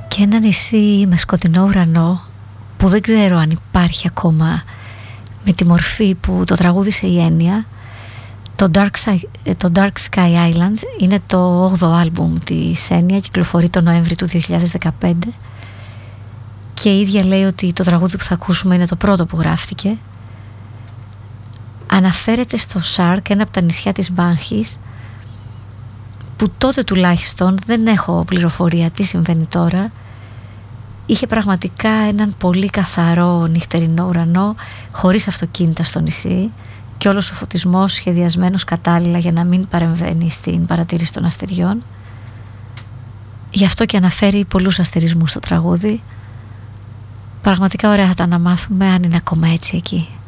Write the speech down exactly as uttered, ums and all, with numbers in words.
Και ένα νησί με σκοτεινό ουρανό που δεν ξέρω αν υπάρχει ακόμα με τη μορφή που το τραγούδισε η Έννοια. Το Dark Sky, το Dark Sky Islands είναι το όγδοο άλμπουμ της Έννοια, κυκλοφορεί το Νοέμβρη του δύο χιλιάδες δεκαπέντε και η ίδια λέει ότι το τραγούδι που θα ακούσουμε είναι το πρώτο που γράφτηκε. Αναφέρεται στο Σάρκ, ένα από τα νησιά της Μάνχης, που τότε τουλάχιστον, δεν έχω πληροφορία τι συμβαίνει τώρα, είχε πραγματικά έναν πολύ καθαρό νυχτερινό ουρανό, χωρίς αυτοκίνητα στο νησί, και όλος ο φωτισμός σχεδιασμένος κατάλληλα για να μην παρεμβαίνει στην παρατήρηση των αστεριών. Γι' αυτό και αναφέρει πολλούς αστερισμούς στο τραγούδι. Πραγματικά ωραία θα ήταν να μάθουμε αν είναι ακόμα έτσι εκεί.